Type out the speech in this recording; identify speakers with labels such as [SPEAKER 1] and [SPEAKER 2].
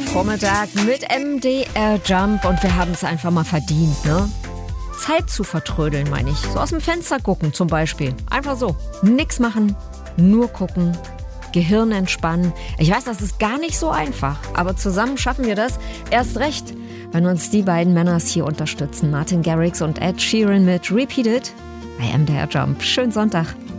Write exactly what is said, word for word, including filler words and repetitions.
[SPEAKER 1] Vormittag mit M D R Jump und wir haben es einfach mal verdient, ne? Zeit zu vertrödeln, meine ich. So aus dem Fenster gucken zum Beispiel. Einfach so. Nix machen, nur gucken, Gehirn entspannen. Ich weiß, das ist gar nicht so einfach, aber zusammen schaffen wir das erst recht, wenn uns die beiden Männers hier unterstützen. Martin Garrix und Ed Sheeran mit Repeat It bei M D R Jump. Schönen Sonntag.